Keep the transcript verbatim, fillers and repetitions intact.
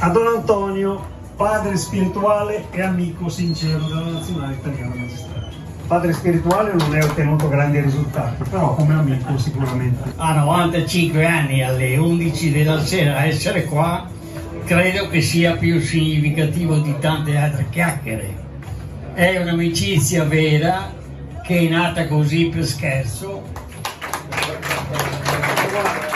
A Don Antonio, padre spirituale e amico sincero della nazionale italiana magistrale. Padre spirituale non è ottenuto grandi risultati, però come amico sicuramente. A novantacinque anni, alle undici della sera, essere qua credo che sia più significativo di tante altre chiacchiere. È un'amicizia vera che è nata così per scherzo.